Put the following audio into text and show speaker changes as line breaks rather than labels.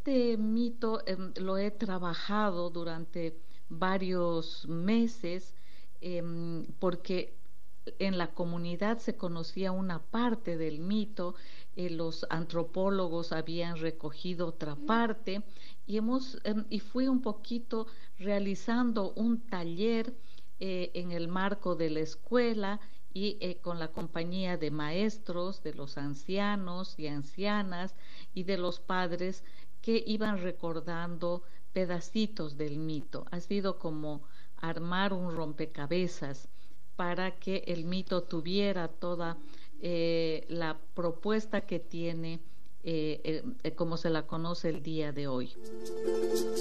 este mito lo he trabajado durante varios meses porque en la comunidad se conocía una parte del mito, los antropólogos habían recogido otra parte y fui un poquito realizando un taller en el marco de la escuela y con la compañía de maestros, de los ancianos y ancianas y de los padres que iban recordando pedacitos del mito. Ha sido como armar un rompecabezas para que el mito tuviera toda la propuesta que tiene como se la conoce el día de hoy.